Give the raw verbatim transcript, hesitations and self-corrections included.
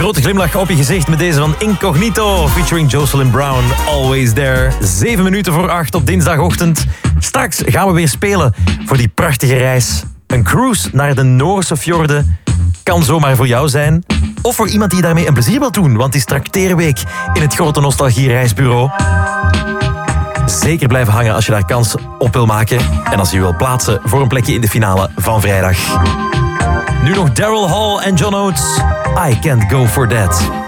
grote glimlach op je gezicht met deze van Incognito, featuring Jocelyn Brown, Always There. Zeven minuten voor acht op dinsdagochtend. Straks gaan we weer spelen voor die prachtige reis. Een cruise naar de Noorse fjorden kan zomaar voor jou zijn. Of voor iemand die daarmee een plezier wil doen, want het is trakteerweek in het grote nostalgie-reisbureau. Zeker blijven hangen als je daar kans op wil maken. En als je wil plaatsen voor een plekje in de finale van vrijdag. Nu nog Daryl Hall en John Oates. I Can't Go For That.